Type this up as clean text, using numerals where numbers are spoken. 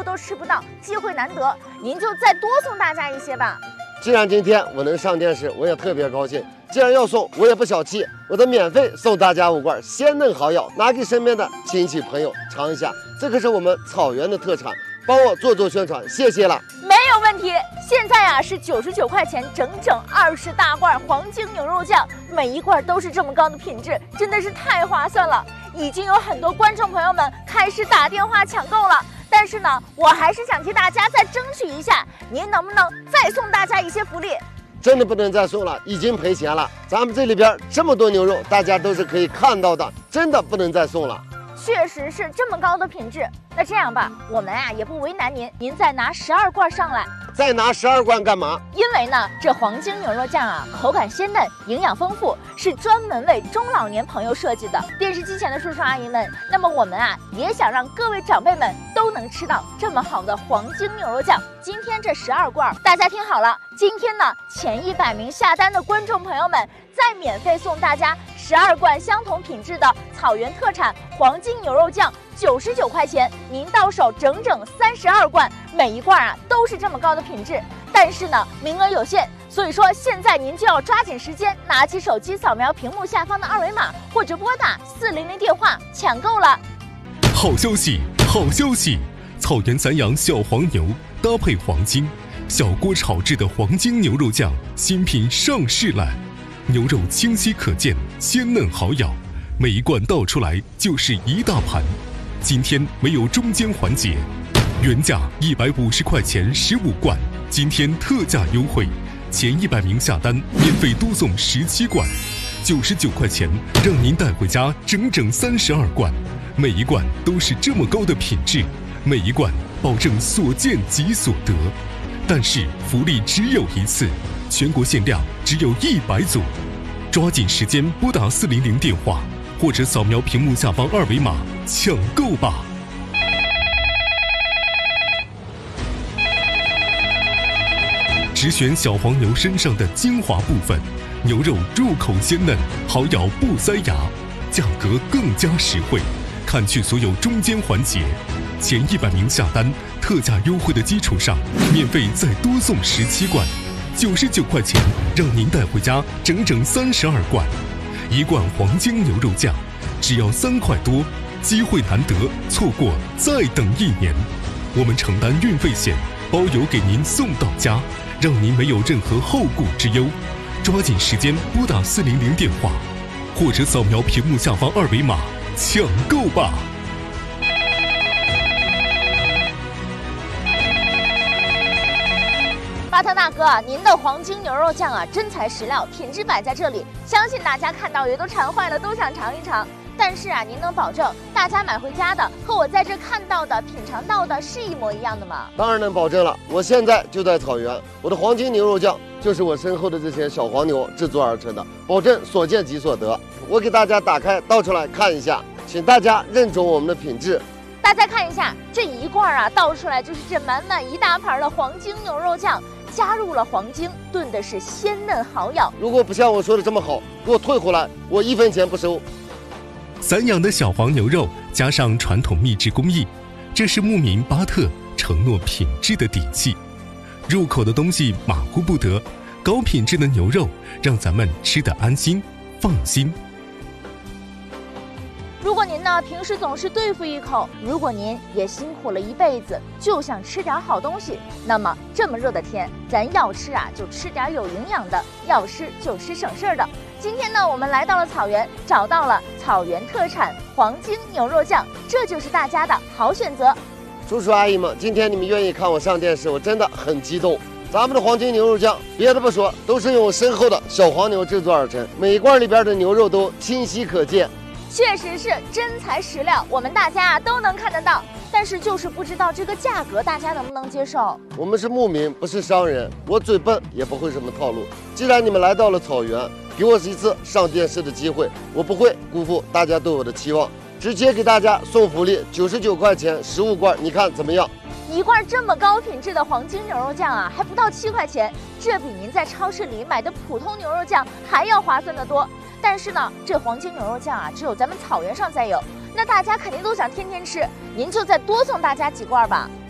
路都吃不到，机会难得，您就再多送大家一些吧。 既然今天我能上电视，我也特别高兴。既然要送，我也不小气，我得免费送大家5罐鲜嫩好咬，拿给身边的亲戚朋友尝一下。这可是我们草原的特产，帮我做宣传，谢谢了。 没有问题。现在啊是99块钱，整整20大罐黄金牛肉酱，每一罐都是这么高的品质，真的是太划算了。已经有很多观众朋友们开始打电话抢购了。但是呢，我还是想替大家再争取一下，您能不能再送大家一些福利？ 真的不能再送了，已经赔钱了。咱们这里边这么多牛肉，大家都是可以看到的，真的不能再送了。 确实是这么高的品质。那这样吧，我们啊也不为难您，您再拿12罐上来。 再拿12罐干嘛？ 因为呢，这黄金牛肉酱啊，口感鲜嫩，营养丰富，是专门为中老年朋友设计的。电视机前的叔叔阿姨们，那么我们啊，也想让各位长辈们都能吃到这么好的黄金牛肉酱。今天这12罐，大家听好了，今天呢，前100名下单的观众朋友们，再免费送大家12罐相同品质的草原特产黄金牛肉酱，99块钱，您到手整整32罐，每一罐啊都是这么高的品质。但是呢，名额有限，所以说现在您就要抓紧时间，拿起手机扫描屏幕下方的2维码，或者拨打400电话抢购了。 好消息，好消息！草原散养小黄牛搭配黄金，小锅炒制的黄金牛肉酱新品上市了。牛肉清晰可见，鲜嫩好咬，每一罐倒出来就是一大盘。今天没有中间环节，原价150块钱15罐，今天特价优惠，前100名下单免费多送17罐，99块钱让您带回家整整32罐，每一罐都是这么高的品质，每一罐保证所见即所得。但是福利只有一次，全国限量只有100组，抓紧时间拨打400电话，或者扫描屏幕下方2维码抢购吧。只选小黄牛身上的精华部分，牛肉入口鲜嫩，好咬不塞牙，价格更加实惠，砍去所有中间环节。前100名下单，特价优惠的基础上，免费再多送17罐，99块钱让您带回家整整32罐。一罐黄金牛肉酱只要3块多，机会难得，错过再等1年。我们承担运费险，包邮给您送到家，让您没有任何后顾之忧。抓紧时间拨打400电话，或者扫描屏幕下方2维码抢购吧。 巴特大哥，您的黄金牛肉酱啊，真材实料，品质摆在这里，相信大家看到也都馋坏了，都想尝一尝。但是啊，您能保证大家买回家的和我在这看到的、品尝到的是一模一样的吗？ 当然能保证了，我现在就在草原，我的黄金牛肉酱就是我身后的这些小黄牛制作而成的，保证所见即所得。我给大家打开倒出来看一下，请大家认准我们的品质。 大家看一下，这一罐啊倒出来就是这满满一大盘的黄金牛肉酱，加入了黄精，炖的是鲜嫩好咬。 如果不像我说的这么好，给我退回来，我1分钱不收。 散养的小黄牛肉加上传统秘制工艺，这是牧民巴特承诺品质的底气。入口的东西马虎不得，高品质的牛肉让咱们吃得安心放心。 如果您呢平时总是对付一口，如果您也辛苦了一辈子，就想吃点好东西，那么这么热的天，咱要吃啊就吃点有营养的，要吃就吃省事儿的。今天呢，我们来到了草原，找到了草原特产黄金牛肉酱，这就是大家的好选择。 叔叔阿姨们，今天你们愿意看我上电视，我真的很激动。咱们的黄金牛肉酱，别的不说，都是用我身后的小黄牛制作而成，每一罐里边的牛肉都清晰可见。 确实是真材实料，我们大家都能看得到，但是就是不知道这个价格大家能不能接受。 我们是牧民，不是商人，我嘴笨也不会什么套路。既然你们来到了草原，给我一次上电视的机会，我不会辜负大家对我的期望，直接给大家送福利，99块钱15罐，你看怎么样？ 一罐这么高品质的黄金牛肉酱啊，还不到7块钱，这比您在超市里买的普通牛肉酱还要划算得多。但是呢，这黄金牛肉酱啊，只有咱们草原上才有，那大家肯定都想天天吃，您就再多送大家几罐吧。